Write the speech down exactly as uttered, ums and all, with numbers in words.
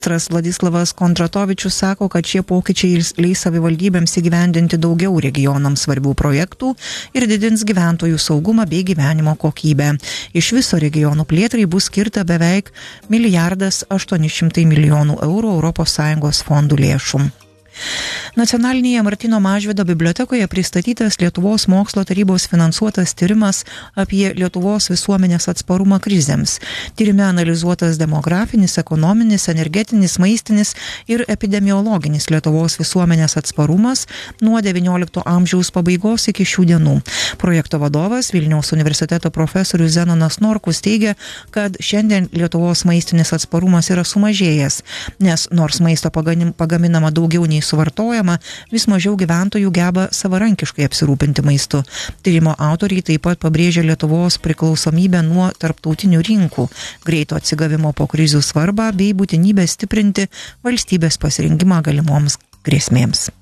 Vladislavas Kondratovičius sako, kad šie pokyčiai leis savivaldybėms įgyvendinti daugiau regionams svarbių projektų ir didins gyventojų saugumą bei gyvenimo kokybę. Iš viso regionų plėtrai bus skirta beveik milijardas aštuoni šimtai milijonų eurų Europos Sąjungos fondų lėšų. Nacionalinėje Martyno Mažvydo bibliotekoje pristatytas Lietuvos mokslo tarybos finansuotas tyrimas apie Lietuvos visuomenės atsparumą krizėms. Tyrime analizuotas demografinis, ekonominis, energetinis, maistinis ir epidemiologinis Lietuvos visuomenės atsparumas nuo devyniolikto amžiaus pabaigos iki šių dienų. Projekto vadovas Vilniaus universiteto profesorius Zenonas Norkus teigia, kad šiandien Lietuvos maistinis atsparumas yra sumažėjęs, nes nors maisto pagaminama daugiau nei suvartojama, vis mažiau gyventojų geba savarankiškai apsirūpinti maistu. Tyrimo autoriai taip pat pabrėžia Lietuvos priklausomybę nuo tarptautinių rinkų, greito atsigavimo po krizių svarbą bei būtinybę stiprinti valstybės pasirengimą galimoms grėsmėms.